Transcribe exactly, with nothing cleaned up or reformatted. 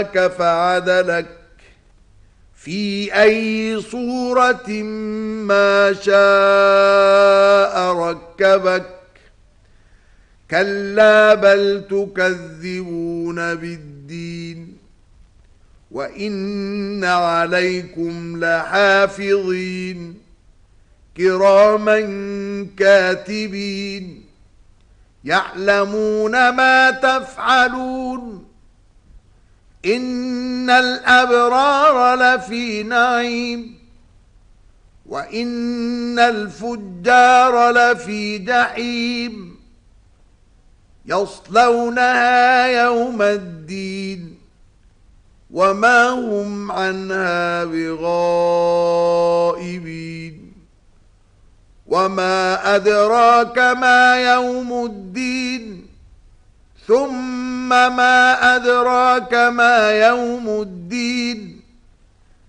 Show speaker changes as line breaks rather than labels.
فعدلك في أي صورة ما شاء ركبك كلا بل تكذبون بالدين وإن عليكم لحافظين كراما كاتبين يعلمون ما تفعلون إن الأبرار لفي نعيم وإن الفجار لفي جحيم يصلونها يوم الدين وما هم عنها بغائبين وما أدراك ما يوم الدين ثم ما أدراك ما يوم الدين